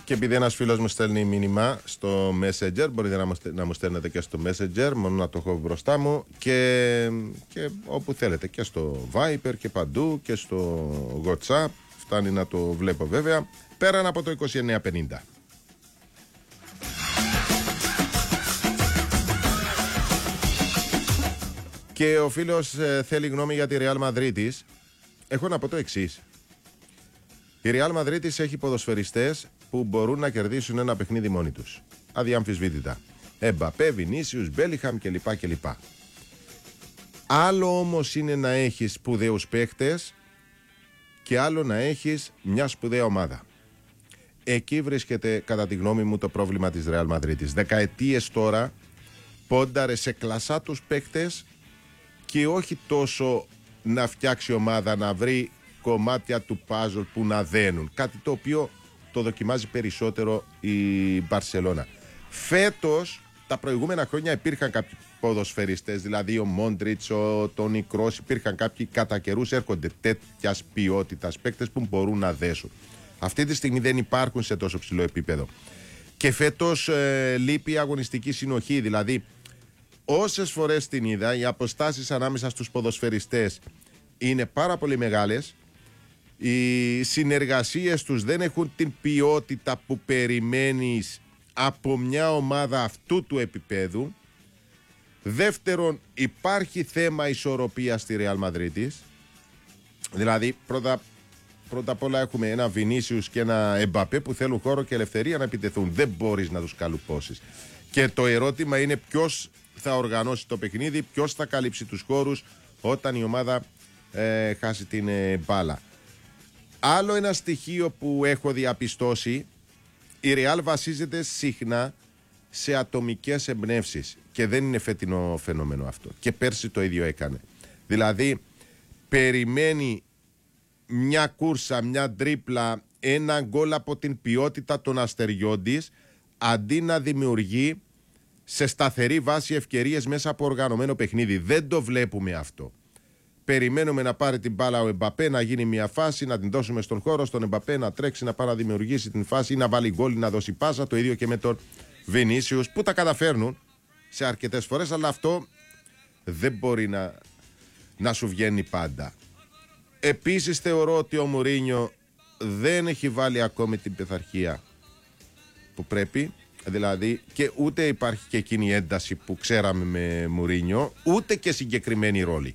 Και επειδή ένας φίλος μου στέλνει μήνυμα στο Messenger, μπορείτε να μου στέλνετε και στο Messenger, μόνο να το έχω μπροστά μου, και όπου θέλετε, και στο Viber και παντού και στο WhatsApp, φτάνει να το βλέπω βέβαια, πέραν από το 2950. Και ο φίλος θέλει γνώμη για τη Real Μαδρίτης. Έχω να πω το εξής. Η Real Μαδρίτης έχει ποδοσφαιριστές που μπορούν να κερδίσουν ένα παιχνίδι μόνοι τους. Αδιαμφισβήτητα. Εμπαπέ, Βινίσιους, Μπέλιχαμ κλπ. Άλλο όμως είναι να έχεις σπουδαίους παίχτες και άλλο να έχεις μια σπουδαία ομάδα. Εκεί βρίσκεται κατά τη γνώμη μου το πρόβλημα της Real Μαδρίτης. Δεκαετίες τώρα πόνταρε σε κλασσά τους παίχτες και όχι τόσο να φτιάξει ομάδα, να βρει κομμάτια του puzzle που να δένουν. Κάτι το οποίο το δοκιμάζει περισσότερο η Μπαρσελόνα. Φέτος, τα προηγούμενα χρόνια υπήρχαν κάποιοι ποδοσφαιριστές, δηλαδή ο Μόντριτς, ο Τόνι Κρός, υπήρχαν κάποιοι κατά καιρούς έρχονται τέτοιας ποιότητας παίκτες που μπορούν να δέσουν. Αυτή τη στιγμή δεν υπάρχουν σε τόσο ψηλό επίπεδο. Και φέτος λείπει η αγωνιστική συνοχή, δηλαδή όσες φορές την είδα, οι αποστάσεις ανάμεσα στους ποδοσφαιριστές είναι πάρα πολύ μεγάλες. Οι συνεργασίες τους δεν έχουν την ποιότητα που περιμένεις από μια ομάδα αυτού του επίπεδου. Δεύτερον, υπάρχει θέμα ισορροπίας στη Real Μαδρίτης. Δηλαδή πρώτα απ' όλα έχουμε ένα Βινίσιους και ένα Εμπαπέ που θέλουν χώρο και ελευθερία να επιτεθούν. Δεν μπορείς να τους καλουπώσεις. Και το ερώτημα είναι ποιος θα οργανώσει το παιχνίδι, ποιος θα καλύψει τους χώρους όταν η ομάδα χάσει την μπάλα. Άλλο ένα στοιχείο που έχω διαπιστώσει, η Real βασίζεται συχνά σε ατομικές εμπνεύσεις και δεν είναι φετινό φαινόμενο αυτό. Και πέρσι το ίδιο έκανε. Δηλαδή περιμένει μια κούρσα, μια τρίπλα, ένα γκολ από την ποιότητα των αστεριών της, αντί να δημιουργεί σε σταθερή βάση ευκαιρίες μέσα από οργανωμένο παιχνίδι. Δεν το βλέπουμε αυτό. Περιμένουμε να πάρει την μπάλα ο Εμπαπέ, να γίνει μια φάση, να την δώσουμε στον χώρο, στον Εμπαπέ να τρέξει, να πάει να δημιουργήσει την φάση ή να βάλει γκολ, να δώσει πάσα. Το ίδιο και με τον Βινίσιους που τα καταφέρνουν σε αρκετές φορές, αλλά αυτό δεν μπορεί να σου βγαίνει πάντα. Επίσης θεωρώ ότι ο Μουρίνιο δεν έχει βάλει ακόμη την πειθαρχία που πρέπει. Δηλαδή, και ούτε υπάρχει και εκείνη η ένταση που ξέραμε με Μουρίνιο, ούτε και συγκεκριμένη ρόλη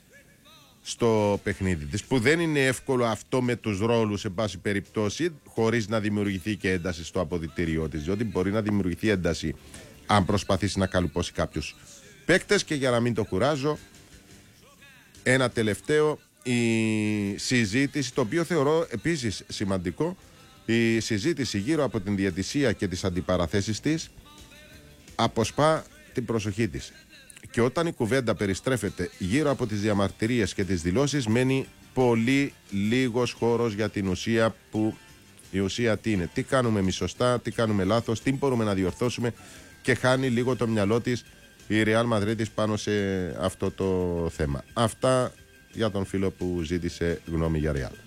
στο παιχνίδι της, που δεν είναι εύκολο αυτό με τους ρόλους σε πάση περιπτώσει, χωρίς να δημιουργηθεί και ένταση στο αποδυτήριό της, διότι μπορεί να δημιουργηθεί ένταση αν προσπαθήσει να καλουπώσει κάποιους παίκτες. Και για να μην το κουράζω, ένα τελευταίο, η συζήτηση, το οποίο θεωρώ επίσης σημαντικό, η συζήτηση γύρω από την διαιτησία και τις αντιπαραθέσεις της αποσπά την προσοχή της. Και όταν η κουβέντα περιστρέφεται γύρω από τις διαμαρτυρίες και τις δηλώσεις, μένει πολύ λίγος χώρος για την ουσία, που η ουσία τι είναι, τι κάνουμε εμείς σωστά, τι κάνουμε λάθος, τι μπορούμε να διορθώσουμε, και χάνει λίγο το μυαλό της η Real Μαδρίτης πάνω σε αυτό το θέμα. Αυτά για τον φίλο που ζήτησε γνώμη για Real.